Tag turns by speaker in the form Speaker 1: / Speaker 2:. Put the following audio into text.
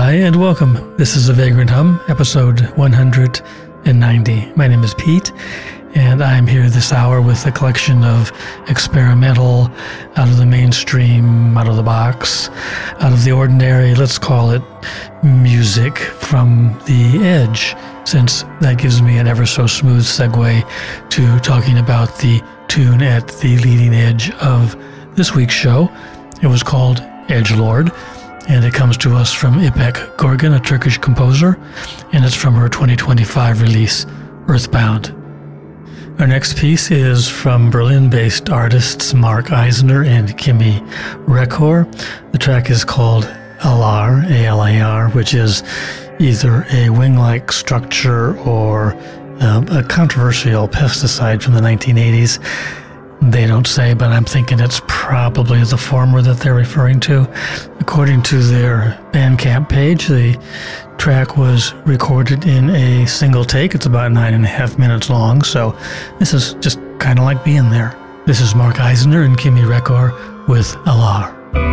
Speaker 1: Hi, and welcome. This is A Vagrant Hum, episode 190. My name is Pete, and I'm here this hour with a collection of experimental, out of the mainstream, out of the box, out of the ordinary, let's call it music from the edge, since that gives me an ever so smooth segue to talking about the tune at the leading edge of this week's show. It was called Edgelord, and it comes to us from İpek Görgün, a Turkish composer, and it's from her 2025 release, Earthbound. Our next piece is from Berlin-based artists Mark Eisner and Kimi Rekor. The track is called Alar, A-L-A-R, which is either a wing-like structure or a controversial pesticide from the 1980s. They don't say, but I'm thinking it's probably the former that they're referring to. According to their Bandcamp page, the track was recorded in a single take. It's about 9.5 minutes long, so this is just kind of like being there. This is Mark Eisner and Kimi Rekor with Alar.